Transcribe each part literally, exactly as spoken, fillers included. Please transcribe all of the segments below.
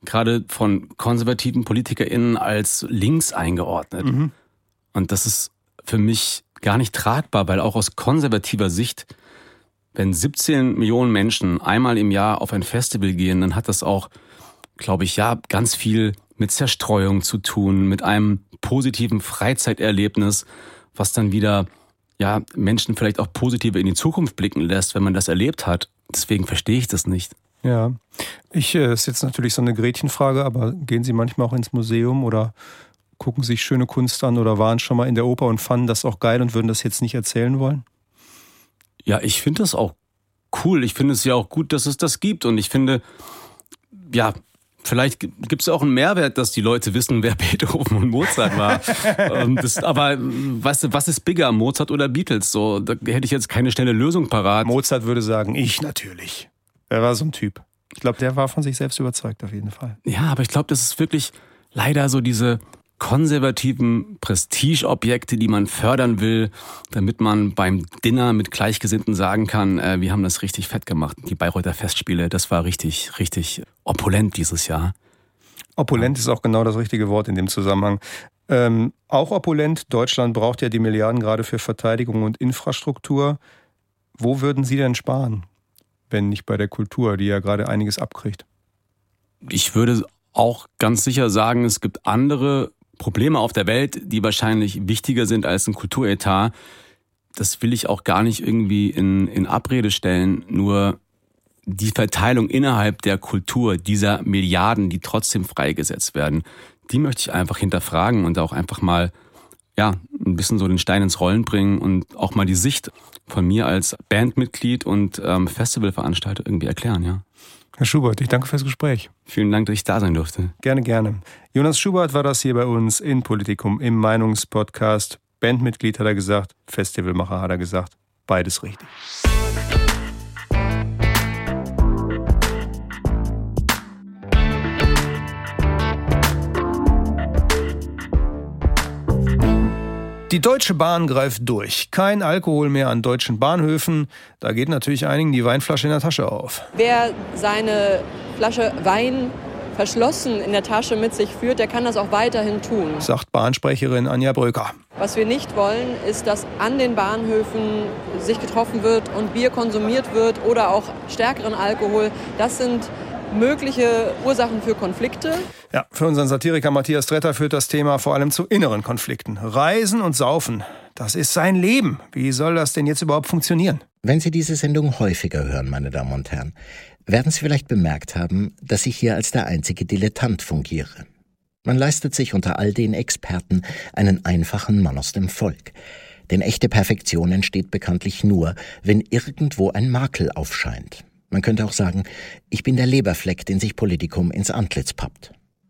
gerade von konservativen PolitikerInnen als links eingeordnet. Mhm. Und das ist für mich gar nicht tragbar, weil auch aus konservativer Sicht, wenn siebzehn Millionen Menschen einmal im Jahr auf ein Festival gehen, dann hat das auch, glaube ich, ja, ganz viel mit Zerstreuung zu tun, mit einem positiven Freizeiterlebnis, was dann wieder ja, Menschen vielleicht auch positiver in die Zukunft blicken lässt, wenn man das erlebt hat. Deswegen verstehe ich das nicht. Ja, ich, äh, ist jetzt natürlich so eine Gretchenfrage, aber gehen Sie manchmal auch ins Museum oder gucken sich schöne Kunst an oder waren schon mal in der Oper und fanden das auch geil und würden das jetzt nicht erzählen wollen? Ja, ich finde das auch cool. Ich finde es ja auch gut, dass es das gibt. Und ich finde, ja, vielleicht gibt es auch einen Mehrwert, dass die Leute wissen, wer Beethoven und Mozart war. das, aber weißt du, was ist bigger, Mozart oder Beatles? So, da hätte ich jetzt keine schnelle Lösung parat. Mozart würde sagen, ich natürlich. Er war so ein Typ. Ich glaube, der war von sich selbst überzeugt auf jeden Fall. Ja, aber ich glaube, das ist wirklich leider so diese konservativen Prestigeobjekte, die man fördern will, damit man beim Dinner mit Gleichgesinnten sagen kann, äh, wir haben das richtig fett gemacht. Die Bayreuther Festspiele, das war richtig, richtig opulent dieses Jahr. Opulent ist auch genau das richtige Wort in dem Zusammenhang. Ähm, auch opulent, Deutschland braucht ja die Milliarden gerade für Verteidigung und Infrastruktur. Wo würden Sie denn sparen, wenn nicht bei der Kultur, die ja gerade einiges abkriegt? Ich würde auch ganz sicher sagen, es gibt andere Probleme auf der Welt, die wahrscheinlich wichtiger sind als ein Kulturetat. Das will ich auch gar nicht irgendwie in, in Abrede stellen. Nur die Verteilung innerhalb der Kultur dieser Milliarden, die trotzdem freigesetzt werden, die möchte ich einfach hinterfragen und auch einfach mal ja, ein bisschen so den Stein ins Rollen bringen und auch mal die Sicht von mir als Bandmitglied und ähm, Festivalveranstalter irgendwie erklären, ja. Herr Schubert, ich danke fürs Gespräch. Vielen Dank, dass ich da sein durfte. Gerne, gerne. Jonas Schubert war das hier bei uns in Politikum im Meinungspodcast. Bandmitglied hat er gesagt, Festivalmacher hat er gesagt. Beides richtig. Die Deutsche Bahn greift durch. Kein Alkohol mehr an deutschen Bahnhöfen. Da geht natürlich einigen die Weinflasche in der Tasche auf. Wer seine Flasche Wein verschlossen in der Tasche mit sich führt, der kann das auch weiterhin tun, sagt Bahnsprecherin Anja Bröker. Was wir nicht wollen, ist, dass an den Bahnhöfen sich getroffen wird und Bier konsumiert wird oder auch stärkeren Alkohol. Das sind mögliche Ursachen für Konflikte. Ja, für unseren Satiriker Matthias Tretter führt das Thema vor allem zu inneren Konflikten. Reisen und Saufen, das ist sein Leben. Wie soll das denn jetzt überhaupt funktionieren? Wenn Sie diese Sendung häufiger hören, meine Damen und Herren, werden Sie vielleicht bemerkt haben, dass ich hier als der einzige Dilettant fungiere. Man leistet sich unter all den Experten einen einfachen Mann aus dem Volk. Denn echte Perfektion entsteht bekanntlich nur, wenn irgendwo ein Makel aufscheint. Man könnte auch sagen, ich bin der Leberfleck, den sich Politikum ins Antlitz pappt.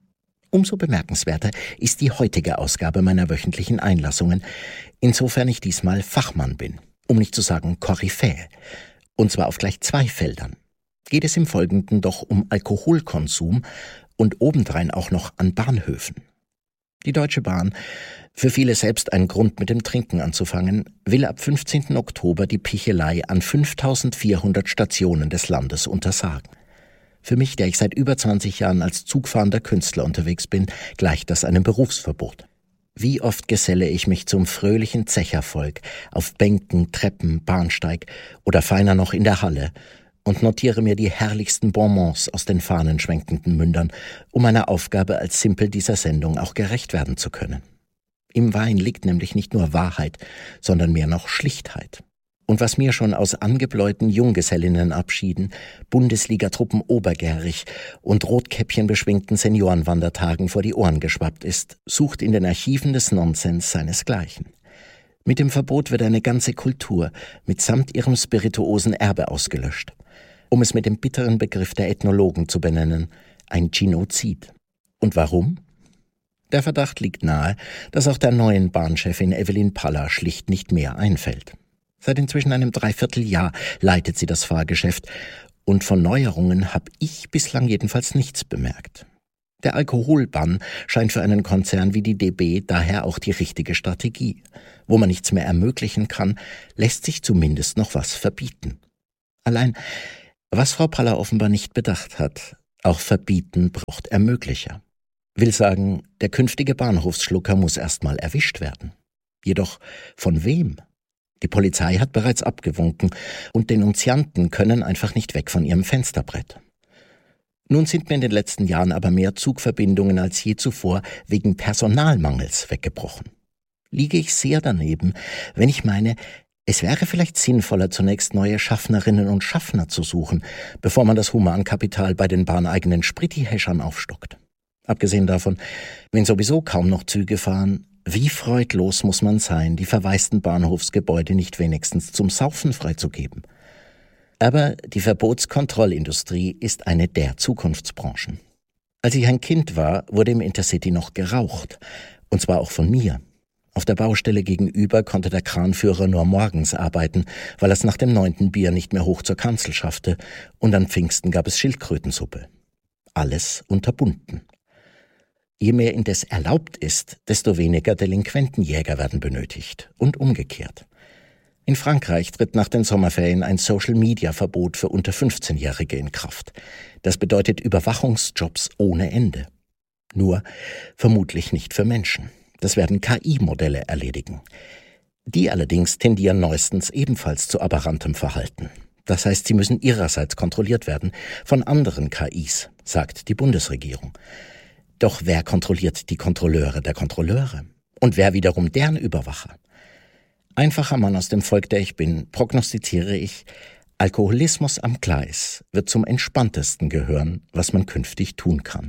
Umso bemerkenswerter ist die heutige Ausgabe meiner wöchentlichen Einlassungen, insofern ich diesmal Fachmann bin, um nicht zu sagen Koryphäe. Und zwar auf gleich zwei Feldern. Geht es im Folgenden doch um Alkoholkonsum und obendrein auch noch an Bahnhöfen. Die Deutsche Bahn, für viele selbst ein Grund mit dem Trinken anzufangen, will ab fünfzehnten Oktober die Pichelei an fünftausendvierhundert Stationen des Landes untersagen. Für mich, der ich seit über zwanzig Jahren als zugfahrender Künstler unterwegs bin, gleicht das einem Berufsverbot. Wie oft geselle ich mich zum fröhlichen Zechervolk auf Bänken, Treppen, Bahnsteig oder feiner noch in der Halle und notiere mir die herrlichsten Bonbons aus den fahnenschwenkenden Mündern, um meiner Aufgabe als Simpel dieser Sendung auch gerecht werden zu können. Im Wein liegt nämlich nicht nur Wahrheit, sondern mehr noch Schlichtheit. Und was mir schon aus angebläuten Junggesellinnenabschieden, Bundesligatruppen obergärig und rotkäppchenbeschwingten Seniorenwandertagen vor die Ohren geschwappt ist, sucht in den Archiven des Nonsens seinesgleichen. Mit dem Verbot wird eine ganze Kultur mitsamt ihrem spirituosen Erbe ausgelöscht. Um es mit dem bitteren Begriff der Ethnologen zu benennen, ein Genozid. Und warum? Der Verdacht liegt nahe, dass auch der neuen Bahnchefin Evelyn Paller schlicht nicht mehr einfällt. Seit inzwischen einem Dreivierteljahr leitet sie das Fahrgeschäft und von Neuerungen habe ich bislang jedenfalls nichts bemerkt. Der Alkoholbann scheint für einen Konzern wie die D B daher auch die richtige Strategie. Wo man nichts mehr ermöglichen kann, lässt sich zumindest noch was verbieten. Allein, was Frau Paller offenbar nicht bedacht hat, Auch verbieten braucht Ermöglicher. Will sagen, der künftige Bahnhofsschlucker muss erstmal erwischt werden. Jedoch von wem? Die Polizei hat bereits abgewunken und Denunzianten können einfach nicht weg von ihrem Fensterbrett. Nun sind mir in den letzten Jahren aber mehr Zugverbindungen als je zuvor wegen Personalmangels weggebrochen. Liege ich sehr daneben, wenn ich meine, es wäre vielleicht sinnvoller, zunächst neue Schaffnerinnen und Schaffner zu suchen, bevor man das Humankapital bei den bahneigenen Spritti-Häschern aufstockt. Abgesehen davon, wenn sowieso kaum noch Züge fahren, wie freudlos muss man sein, die verwaisten Bahnhofsgebäude nicht wenigstens zum Saufen freizugeben. Aber die Verbotskontrollindustrie ist eine der Zukunftsbranchen. Als ich ein Kind war, wurde im Intercity noch geraucht. Und zwar auch von mir. Auf der Baustelle gegenüber konnte der Kranführer nur morgens arbeiten, weil es nach dem neunten Bier nicht mehr hoch zur Kanzel schaffte. Und an Pfingsten gab es Schildkrötensuppe. Alles unterbunden. Je mehr indes erlaubt ist, desto weniger Delinquentenjäger werden benötigt. Und umgekehrt. In Frankreich tritt nach den Sommerferien ein Social-Media-Verbot für unter fünfzehnjährige in Kraft. Das bedeutet Überwachungsjobs ohne Ende. Nur vermutlich nicht für Menschen. Das werden K I-Modelle erledigen. Die allerdings tendieren neuestens ebenfalls zu aberrantem Verhalten. Das heißt, sie müssen ihrerseits kontrolliert werden von anderen K Is, sagt die Bundesregierung. Doch wer kontrolliert die Kontrolleure der Kontrolleure? Und wer wiederum deren Überwacher? Einfacher Mann aus dem Volk, der ich bin, prognostiziere ich, Alkoholismus am Gleis wird zum Entspanntesten gehören, was man künftig tun kann.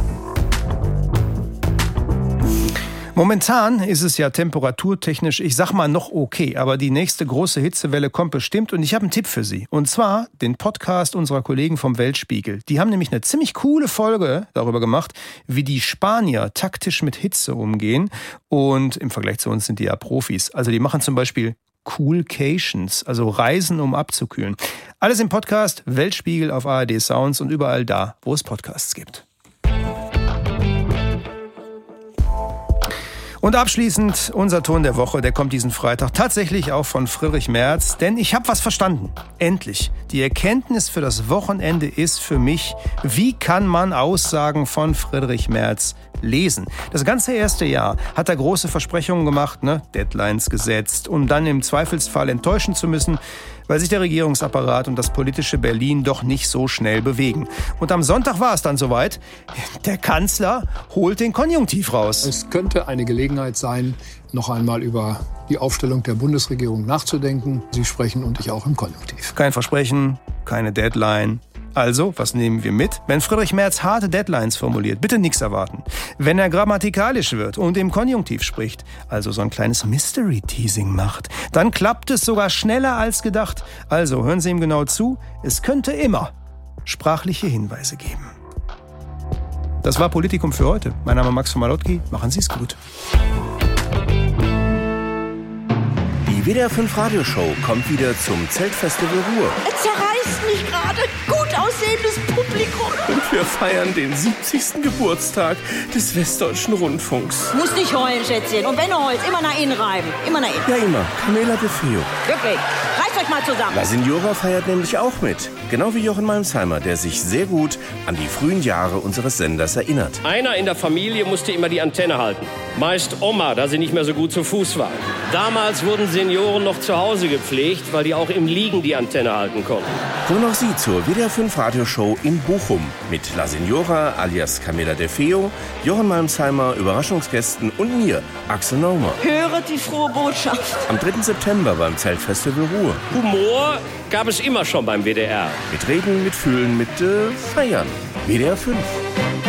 Momentan ist es ja temperaturtechnisch, ich sag mal, noch okay, aber die nächste große Hitzewelle kommt bestimmt und ich habe einen Tipp für Sie. Und zwar den Podcast unserer Kollegen vom Weltspiegel. Die haben nämlich eine ziemlich coole Folge darüber gemacht, wie die Spanier taktisch mit Hitze umgehen. Und im Vergleich zu uns sind die ja Profis. Also die machen zum Beispiel Coolcations, also Reisen, um abzukühlen. Alles im Podcast Weltspiegel auf A R D Sounds und überall da, wo es Podcasts gibt. Und abschließend unser Ton der Woche, der kommt diesen Freitag tatsächlich auch von Friedrich Merz, denn ich habe was verstanden. Endlich. Die Erkenntnis für das Wochenende ist für mich, wie kann man Aussagen von Friedrich Merz lesen? Das ganze erste Jahr hat er große Versprechungen gemacht, ne? Deadlines gesetzt, um dann im Zweifelsfall enttäuschen zu müssen, weil sich der Regierungsapparat und das politische Berlin doch nicht so schnell bewegen. Und am Sonntag war es dann soweit. Der Kanzler holt den Konjunktiv raus. Es könnte eine Gelegenheit sein, noch einmal über die Aufstellung der Bundesregierung nachzudenken. Sie sprechen und ich auch im Konjunktiv. Kein Versprechen, keine Deadline. Also, was nehmen wir mit? Wenn Friedrich Merz harte Deadlines formuliert, bitte nichts erwarten. Wenn er grammatikalisch wird und im Konjunktiv spricht, also so ein kleines Mystery-Teasing macht, dann klappt es sogar schneller als gedacht. Also, hören Sie ihm genau zu, es könnte immer sprachliche Hinweise geben. Das war Politikum für heute. Mein Name ist Max von Malotki. Machen Sie es gut. Die W D R fünf Radioshow kommt wieder zum Zeltfestival Ruhr. Es zerreißt mich gerade. Gut aussehendes Publikum. Und wir feiern den siebzigsten Geburtstag des Westdeutschen Rundfunks. Muss nicht heulen, Schätzchen. Und wenn du heulst, immer nach innen reiben. Immer nach innen. Ja, immer. Camela de Feo. Wirklich. Reißt euch mal zusammen. La Signora feiert nämlich auch mit. Genau wie Jochen Malmsheimer, der sich sehr gut an die frühen Jahre unseres Senders erinnert. Einer in der Familie musste immer die Antenne halten. Meist Oma, da sie nicht mehr so gut zu Fuß war. Damals wurden Senioren noch zu Hause gepflegt, weil die auch im Liegen die Antenne halten konnten. Kommen auch Sie zur W D R fünf Radioshow in Bochum mit La Signora alias Camela de Feo, Jochen Malmsheimer, Überraschungsgästen und mir, Axel Naumer. Höre die frohe Botschaft. Am dritten September beim Zeltfestival Ruhr. Humor gab es immer schon beim W D R. Mit Reden, mit Fühlen, mit äh, Feiern. W D R fünf.